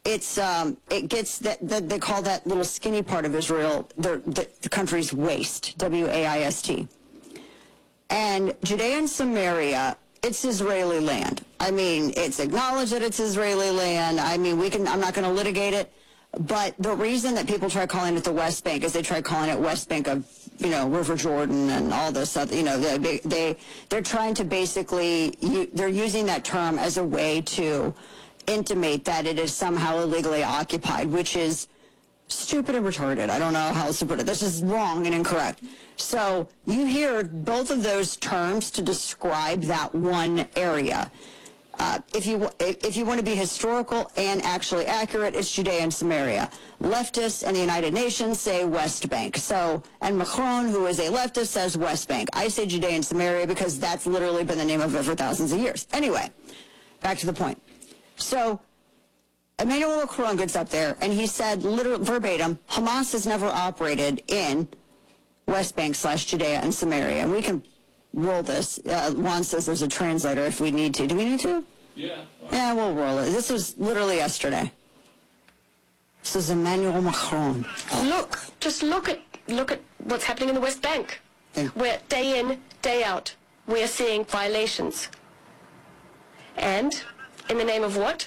it gets that they call that little skinny part of Israel the country's waist, W-A-I-S-T. And Judea and Samaria, it's Israeli land. I mean, it's acknowledged that it's Israeli land. I mean, I'm not going to litigate it. But the reason that people try calling it the West Bank is they try calling it West Bank of, River Jordan and all this stuff. They're trying to basically, they're using that term as a way to intimate that it is somehow illegally occupied, which is stupid and retarded. I don't know how else to put it. This is wrong and incorrect. So you hear both of those terms to describe that one area. If you want to be historical and actually accurate, it's Judea and Samaria. Leftists and the United Nations say West Bank. And Macron, who is a leftist, says West Bank. I say Judea and Samaria because that's literally been the name of it for thousands of years. Anyway, back to the point. So Emmanuel Macron gets up there and he said, literally verbatim, Hamas has never operated in West Bank / Judea and Samaria. And we can roll this. Juan says there's a translator if we need to. Do we need to? Yeah. Yeah, we'll roll it. This was literally yesterday. This is Emmanuel Macron. Just look at what's happening in the West Bank. Where day in, day out, we are seeing violations. And in the name of what?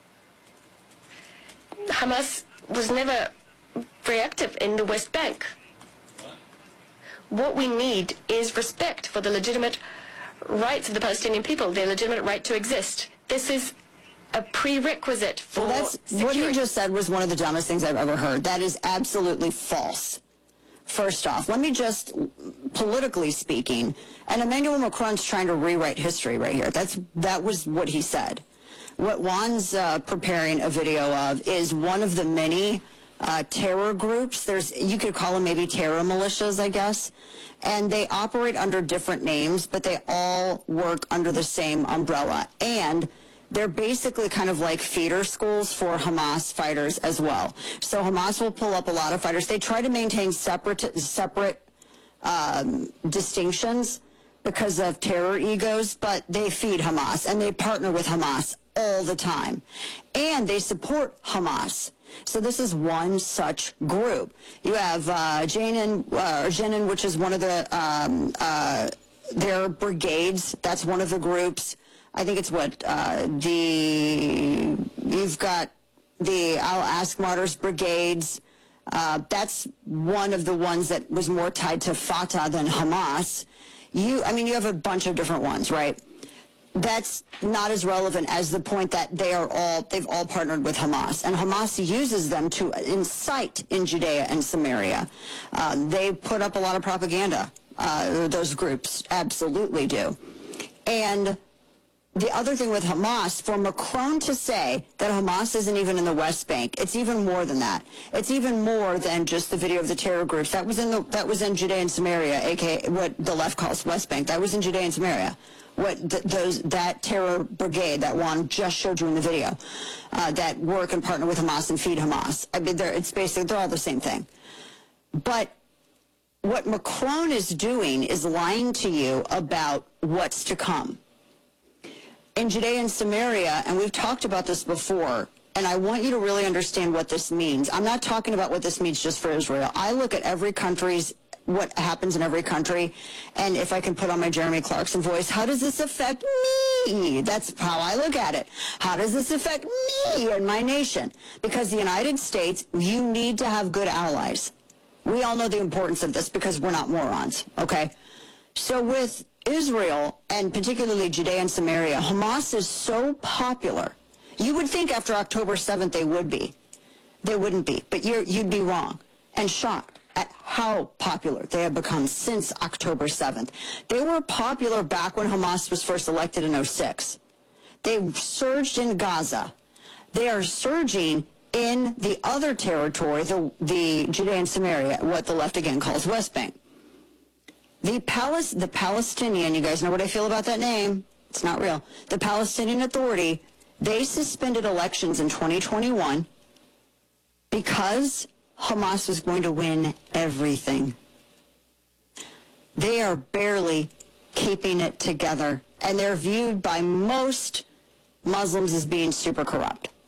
Hamas was never very active in the West Bank. What we need is respect for the legitimate rights of the Palestinian people, their legitimate right to exist. This is a prerequisite for security. What you just said was one of the dumbest things I've ever heard. That is absolutely false. First off, let me just, politically speaking, and Emmanuel Macron's trying to rewrite history right here. That was what he said. What Juan's preparing a video of is one of the many terror groups. You could call them maybe terror militias, I guess. And they operate under different names, but they all work under the same umbrella. And they're basically kind of like feeder schools for Hamas fighters as well. So Hamas will pull up a lot of fighters. They try to maintain separate distinctions because of terror egos, but they feed Hamas and they partner with Hamas all the time. And they support Hamas. So this is one such group. You have Jenin, which is one of their brigades. That's one of the groups. I think it's you've got the Al-Aqsa Martyrs brigades. That's one of the ones that was more tied to Fatah than Hamas. You have a bunch of different ones, right? That's not as relevant as the point that they've all partnered with Hamas, and Hamas uses them to incite in Judea and Samaria. They put up a lot of propaganda. Those groups absolutely do. And the other thing with Hamas, for Macron to say that Hamas isn't even in the West Bank, it's even more than that. It's even more than just the video of the terror groups. That was in Judea and Samaria, aka what the left calls West Bank. That was in Judea and Samaria. That terror brigade that Juan just showed you in the video, that work and partner with Hamas and feed Hamas. I mean, they're all the same thing. But what Macron is doing is lying to you about what's to come. In Judea and Samaria, and we've talked about this before, and I want you to really understand what this means. I'm not talking about what this means just for Israel. I look at what happens in every country, and if I can put on my Jeremy Clarkson voice, how does this affect me? That's how I look at it. How does this affect me and my nation? Because the United States, you need to have good allies. We all know the importance of this because we're not morons, okay? So with Israel, and particularly Judea and Samaria, Hamas is so popular. You would think after October 7th they would be. They wouldn't be, but you'd be wrong and shocked at how popular they have become since October 7th. They were popular back when Hamas was first elected in 2006. They surged in Gaza. They are surging in the other territory, the Judea and Samaria, what the left again calls West Bank. The Palestinian, you guys know what I feel about that name. It's not real. The Palestinian Authority, they suspended elections in 2021 because Hamas was going to win everything. They are barely keeping it together, and they're viewed by most Muslims as being super corrupt.